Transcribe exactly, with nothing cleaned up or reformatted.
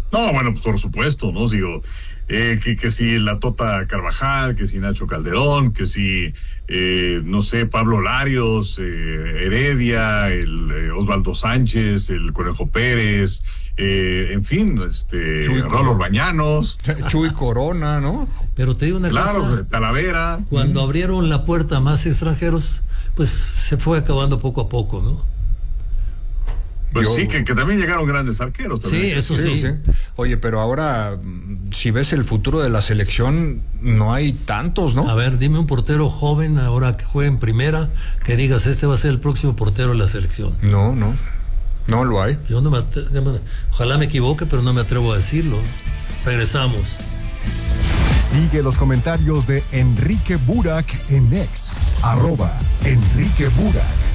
No, bueno, pues por supuesto, ¿no? Digo, eh, que, que si la Tota Carvajal, que si Nacho Calderón, que si, eh, no sé, Pablo Larios, eh, Heredia, el eh, Osvaldo Sánchez, el Conejo Pérez, eh, en fin, este, Chuy Raúl Orbañanos. Chuy Corona, ¿no? Pero te digo una Claro, cosa, Talavera. cuando abrieron la puerta a más extranjeros, pues se fue acabando poco a poco, ¿no? Pues Yo- sí, que, que también llegaron grandes arqueros. Sí, También. eso sí. Oye, pero ahora, mm, si ves el futuro de la selección, no hay tantos, ¿no? A ver, dime un portero joven ahora que juegue en primera, que digas, este va a ser el próximo portero de la selección. No, no. No lo hay. Yo no me atre- yo me- ojalá me equivoque, pero no me atrevo a decirlo. Regresamos. Sigue los comentarios de Enrique Burak en X, arroba Enrique Burak.